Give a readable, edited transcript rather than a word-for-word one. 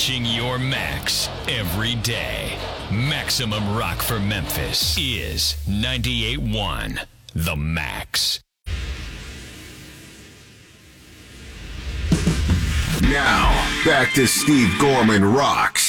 Reaching your max every day. Maximum Rock for Memphis is 98.1 The Max. Now, back to Steve Gorman Rocks.